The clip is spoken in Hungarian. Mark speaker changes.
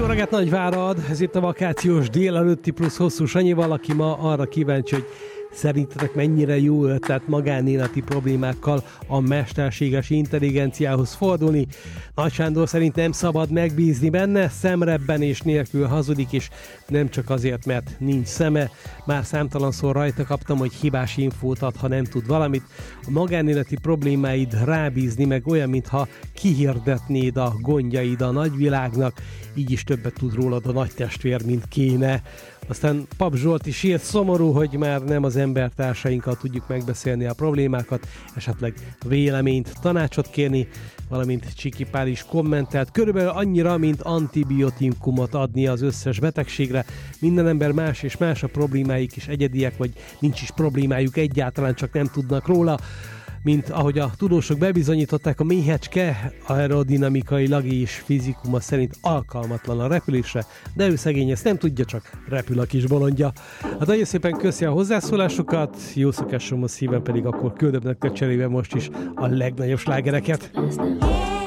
Speaker 1: Jó reggelt, Nagyvárad! Ez itt a vakációs délelőtti plusz hosszú Sanyival, aki ma arra kíváncsi, hogy szerintetek mennyire jó ötlet magánéleti problémákkal a mesterséges intelligenciához fordulni. Nagy Sándor szerint nem szabad megbízni benne, szemrebben és nélkül hazudik, és nem csak azért, mert nincs szeme. Már számtalanszor rajta kaptam, hogy hibás infót ad, ha nem tud valamit. A magánéleti problémáid rábízni meg olyan, mintha kihirdetnéd a gondjaid a nagyvilágnak, így is többet tud rólad a nagy testvér, mint kéne. Aztán Pap Zsolt is írt, szomorú, hogy már nem az embertársainkkal tudjuk megbeszélni a problémákat, esetleg véleményt, tanácsot kérni, valamint Csiki Pál is kommentelt, körülbelül annyira, mint antibiotikumot adni az összes betegségre. Minden ember más és más, a problémáik is egyediek, vagy nincs is problémájuk egyáltalán, csak nem tudnak róla. Mint ahogy a tudósok bebizonyították, a méhecske aerodinamikailag és fizikuma szerint alkalmatlan a repülésre, de ő szegény ezt nem tudja, csak repül a kis bolondja. Hát nagyon szépen köszi a hozzászólásokat, jó szokásom a szívem pedig akkor küldöm nektek cserébe most is a legnagyobb slágereket.